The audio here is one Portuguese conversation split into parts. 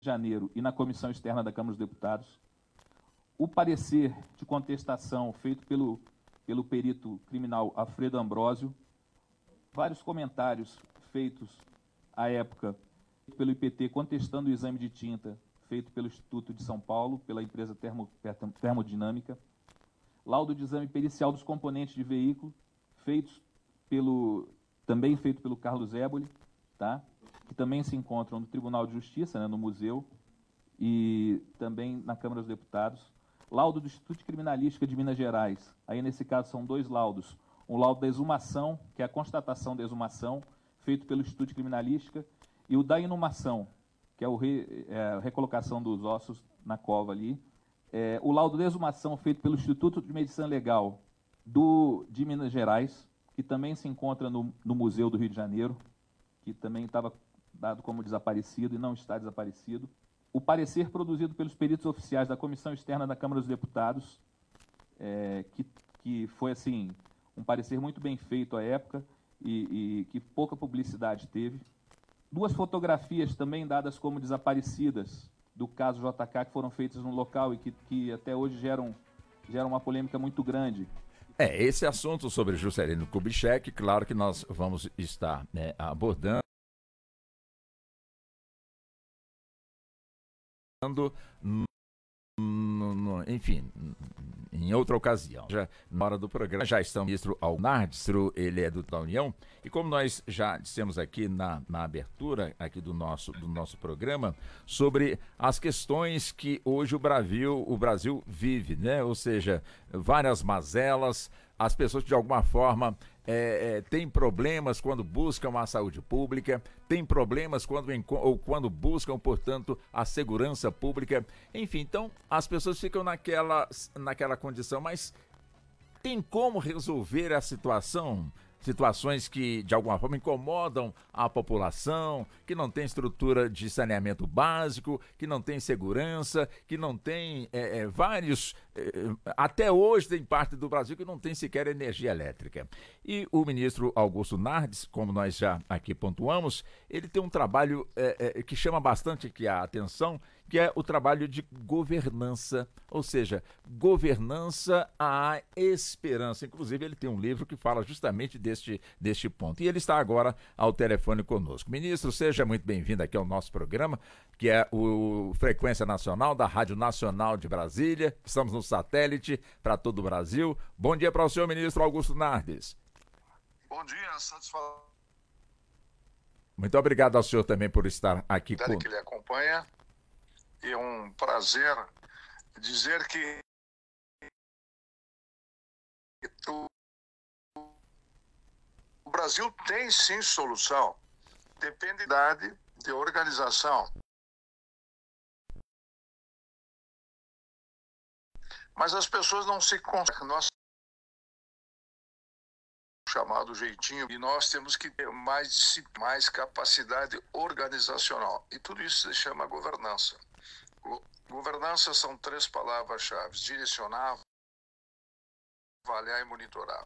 de Janeiro e na Comissão Externa da Câmara dos Deputados, o parecer de contestação feito pelo perito criminal Alfredo Ambrósio, vários comentários feitos à época pelo IPT contestando o exame de tinta feito pelo Instituto de São Paulo, pela empresa Termodinâmica, laudo de exame pericial dos componentes de veículo, também feito pelo Carlos Éboli, tá? Que também se encontram no Tribunal de Justiça, né, no museu, e também na Câmara dos Deputados. Laudo do Instituto de Criminalística de Minas Gerais, aí nesse caso são dois laudos. Um laudo da exumação, que é a constatação da exumação, feito pelo Instituto de Criminalística, e o da inumação, que é a recolocação dos ossos na cova ali. O laudo da exumação, feito pelo Instituto de Medicina Legal de Minas Gerais, que também se encontra no Museu do Rio de Janeiro, que também estava dado como desaparecido e não está desaparecido. O parecer produzido pelos peritos oficiais da Comissão Externa da Câmara dos Deputados, que foi, assim, um parecer muito bem feito à época e que pouca publicidade teve. Duas fotografias também dadas como desaparecidas do caso JK, que foram feitas no local e que até hoje geram uma polêmica muito grande. Esse assunto sobre Juscelino Kubitschek, claro que nós vamos estar, né, abordando enfim, em outra ocasião. Já na hora do programa, já está o ministro Nardes, ele é da União, e como nós já dissemos aqui na abertura aqui do nosso programa, sobre as questões que hoje o Brasil vive, né? Ou seja, várias mazelas, as pessoas que de alguma forma têm problemas quando buscam a saúde pública, têm problemas quando buscam, portanto, a segurança pública. Enfim, então as pessoas ficam naquela condição, mas tem como resolver a situação? Situações que, de alguma forma, incomodam a população, que não tem estrutura de saneamento básico, que não tem segurança, que não tem vários... até hoje tem parte do Brasil que não tem sequer energia elétrica. E o ministro Augusto Nardes, como nós já aqui pontuamos, ele tem um trabalho que chama bastante aqui a atenção, que é o trabalho de governança, ou seja, governança à esperança. Inclusive, ele tem um livro que fala justamente deste ponto. E ele está agora ao telefone conosco. Ministro, seja muito bem-vindo aqui ao nosso programa, que é o Frequência Nacional, da Rádio Nacional de Brasília. Estamos no satélite para todo o Brasil. Bom dia para o senhor, ministro Augusto Nardes. Bom dia, satisfação. Muito obrigado ao senhor também por estar aqui conosco. Que ele acompanha. E é um prazer dizer que o Brasil tem sim solução. Depende de organização. Mas as pessoas não se conseguem. Nós chamado jeitinho, e nós temos que ter mais capacidade organizacional. E tudo isso se chama governança. Governança são 3 palavras-chave: direcionar, avaliar e monitorar.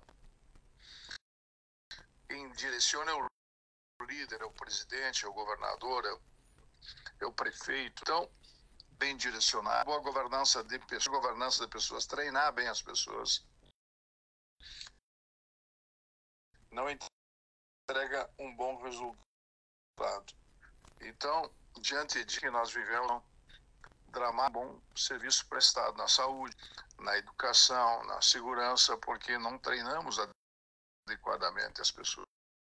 Quem direciona é o líder, é o presidente, é o governador, é o prefeito. Então, bem direcionar, boa governança de pessoas, treinar bem as pessoas. Não entrega um bom resultado. Então, diante de que nós vivemos um bom serviço prestado na saúde, na educação, na segurança, porque não treinamos adequadamente as pessoas.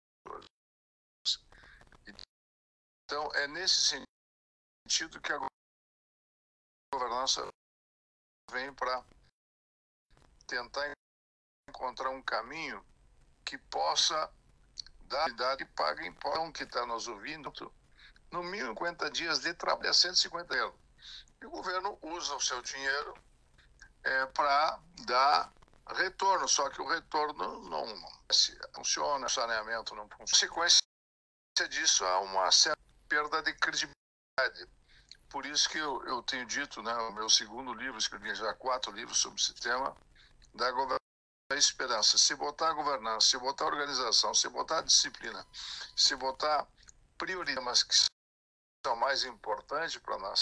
Então, é nesse sentido que a governança vem para tentar encontrar um caminho que possa dar e pague imposto que está nos ouvindo, no mínimo 50 dias de trabalho, 150 euros. E o governo usa o seu dinheiro para dar retorno, só que o retorno não funciona, o saneamento não funciona. A consequência disso é uma certa perda de credibilidade. Por isso que eu tenho dito, né, o meu segundo livro, escrevi já 4 livros sobre esse tema, da esperança. Se botar governança, se botar organização, se botar disciplina, se botar prioridades que são mais importantes para nós,